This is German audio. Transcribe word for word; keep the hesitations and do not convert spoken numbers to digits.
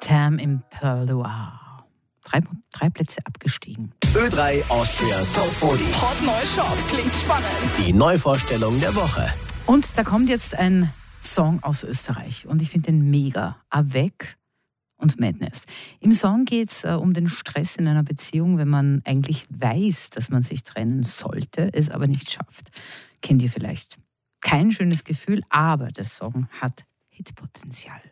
Tam Impala. Drei, drei Plätze abgestiegen. Ö drei Austria Top vierzig. Hot neu Shop, klingt spannend. Die Neuvorstellung der Woche. Und da kommt jetzt ein Song aus Österreich und ich finde den mega. Avec und Madness. Im Song geht es äh, um den Stress in einer Beziehung, wenn man eigentlich weiß, dass man sich trennen sollte, es aber nicht schafft. Kennt ihr vielleicht? Kein schönes Gefühl, aber der Song hat Hitpotenzial.